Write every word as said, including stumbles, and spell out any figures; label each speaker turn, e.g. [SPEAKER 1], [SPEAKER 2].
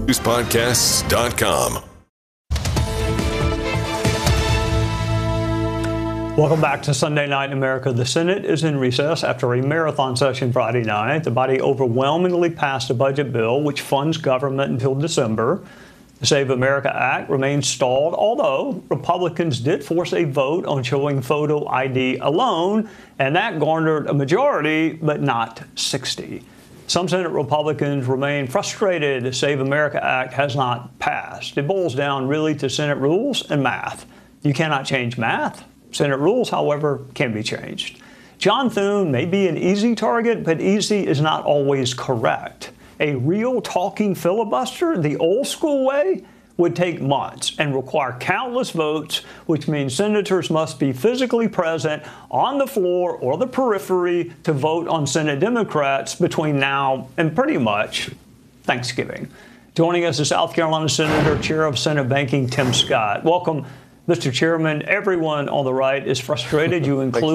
[SPEAKER 1] news podcasts dot com.
[SPEAKER 2] Welcome back to Sunday Night in America. The Senate is in recess after a marathon session Friday night. The body overwhelmingly passed a budget bill which funds government until December. The Save America Act remains stalled, although Republicans did force a vote on showing photo I D alone, and that garnered a majority, but not sixty. Some Senate Republicans remain frustrated the Save America Act has not passed. It boils down really to Senate rules and math. You cannot change math. Senate rules, however, can be changed. John Thune may be an easy target, but easy is not always correct. A real talking filibuster, the old school way, would take months and require countless votes, which means senators must be physically present on the floor or the periphery to vote on Senate Democrats between now and pretty much Thanksgiving. Joining us is South Carolina Senator, Chair of Senate Banking, Tim Scott. Welcome, Mister Chairman. Everyone on the right is frustrated, you include.